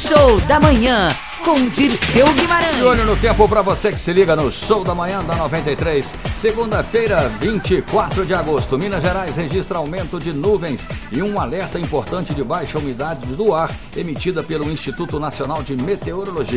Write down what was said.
Show da Manhã, com Dirceu De Guimarães. olho no tempo para você que se liga no Show da Manhã da 93. Segunda-feira, 24 de agosto. Minas Gerais registra aumento de nuvens e um alerta importante de baixa umidade do ar emitida pelo Instituto Nacional de Meteorologia.